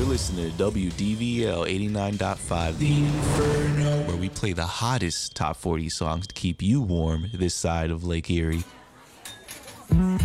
You're listening to WDVL 89.5, The Inferno, where we play the hottest top 40 songs to keep you warm this side of Lake Erie.